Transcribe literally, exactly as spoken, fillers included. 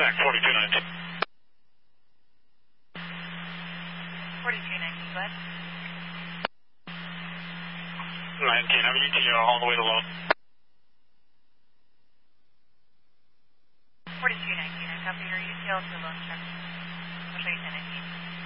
back forty-two nineteen. forty-two nineteen, go ahead. nineteen, I'm E T O all the way to low. forty-two nineteen, I copy your U T L to low instruction. I'll show you ten nineteen.